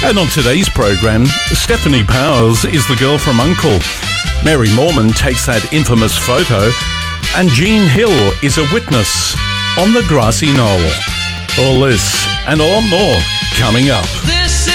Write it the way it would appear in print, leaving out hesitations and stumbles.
And on today's program, Stephanie Powers is the girl from Uncle. Mary Mormon takes that infamous photo. And Jean Hill is a witness on the grassy knoll. All this and a lot more coming up.